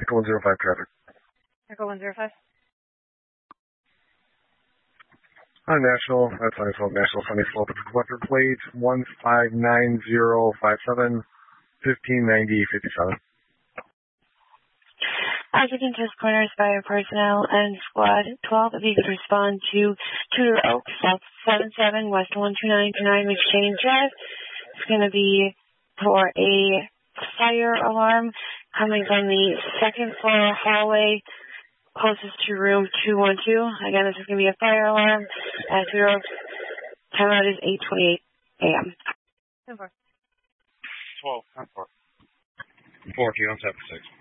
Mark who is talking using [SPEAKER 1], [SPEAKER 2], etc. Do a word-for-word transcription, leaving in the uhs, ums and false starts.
[SPEAKER 1] Echo one zero five traffic.
[SPEAKER 2] Echo one zero five.
[SPEAKER 1] On National, that's Sunny Slope, National Sunny Slope. Collector plate one five nine zero five seven, fifteen ninety fifty-seven.
[SPEAKER 3] Occupant Test Corners Fire Personnel and Squad twelve, if you could respond to Tudor Oak, South seven seven, West one two nine two nine, Exchange Drive. It's going to be for a fire alarm coming from the second floor hallway closest to room two one two. Again, this is going to be a fire alarm at Tudor Oak. Time out is eight twenty-eight a.m.
[SPEAKER 2] ten four.
[SPEAKER 4] twelve, ten four.
[SPEAKER 5] four, Q, I'm seven six.